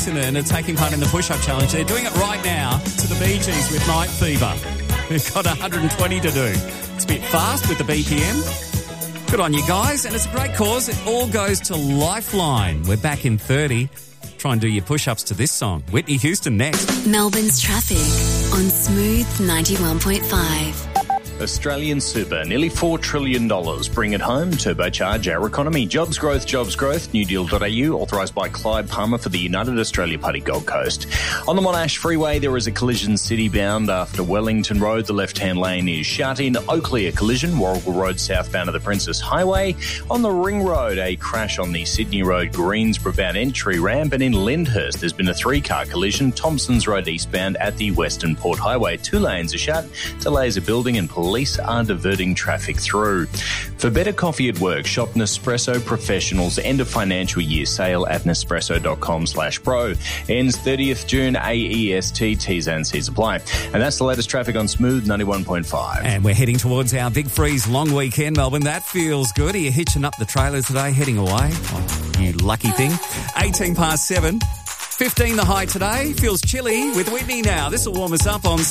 listener and are taking part in the push-up challenge. They're doing it right now to the Bee Gees with Night Fever. We've got 120 to do. It's a bit fast with the BPM. Good on you guys, and it's a great cause. It all goes to Lifeline. We're back in 30. Try and do your push-ups to this song. Whitney Houston next. Melbourne's traffic on Smooth 91.5. Australian Super, nearly $4 trillion. Bring it home, turbocharge our economy. Jobs growth, newdeal.au, authorised by Clyde Palmer for the United Australia Party Gold Coast. On the Monash Freeway, there is a collision city-bound after Wellington Road. The left-hand lane is shut. In Oakley, a collision, Warragul Road southbound of the Princess Highway. On the Ring Road, a crash on the Sydney Road Greensboro bound entry ramp. And in Lyndhurst, there's been a 3-car collision, Thompsons Road eastbound at the Western Port Highway. 2 lanes are shut. Delays are building and police are diverting traffic through. For better coffee at work, shop Nespresso Professionals end of financial year sale at nespresso.com/pro. Ends 30th June, AEST, T's and C's apply. And that's the latest traffic on Smooth 91.5. And we're heading towards our Big Freeze long weekend, Melbourne. That feels good. Are you hitching up the trailers today, heading away? Oh, you lucky thing. 18 past 7. 15 the high today. Feels chilly with Whitney now. This will warm us up on